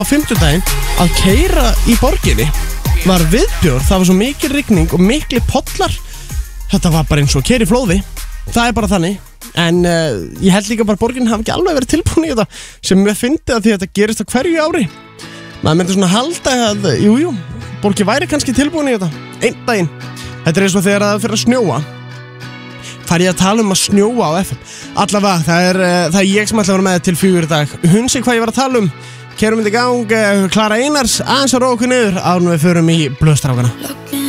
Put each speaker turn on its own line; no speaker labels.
á fimmtudaginn að keyra í borginni var viðbjóður, það var svo mikil rigning og mikli pollar. Þetta var bara eins og keyra í flóði. Það er bara þannig. En ég held líka bara borginn hafi ekki alveg verið tilbúin í þetta, sem ég fyndi að því að þetta gerist á hverju ári. Maður myndi svona halda að, jú, borgin væri kannski tilbúin í þetta einn daginn. Þetta er eins og þegar það fyrir að snjóa. Fær ég að tala um að snjóa á FM. Allavega, það er ég sem ætla að vera með til 4 í dag. Hunsi hvað ég var að tala um. Kerum við í gang, Klara Einars, aðeins að róa okkur niður áður en við förum í Blöðstrákana.